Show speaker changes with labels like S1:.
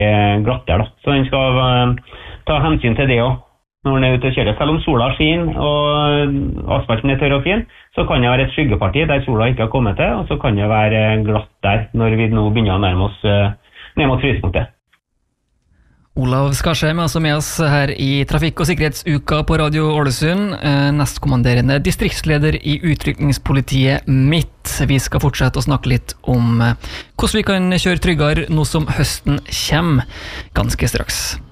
S1: glattere, da. Så den skal ta hensyn til det også. Når den ute og kjører, selv om sola skinner og asfalten tørr og fin, så kan det være et skyggeparti der sola ikke har kommet til, og så kan det være glatt der når vi nå begynner å nærme oss frysepunktet.
S2: Olav Skarsheim er altså med oss her i Trafikk- og sikkerhetsuka på Radio Ålesund, nestkommanderende distriktsleder i utrykningspolitiet Midt. Vi skal fortsette å snakke litt om hvordan vi kan kjøre tryggere nå som høsten kommer, ganske straks.